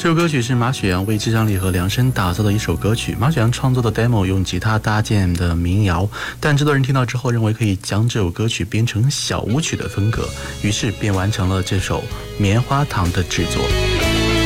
这首歌曲是马雪阳为季章丽和量身打造的一首歌曲。马雪阳创作的 demo 用吉他搭建的民谣，但制作人听到之后认为可以将这首歌曲编成小舞曲的风格，于是便完成了这首棉花糖的制作。